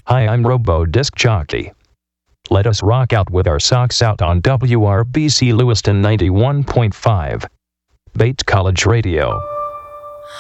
Hi, I'm Robo Disc Jockey. Let us rock out with our socks out on WRBC Lewiston 91.5. Bates College Radio.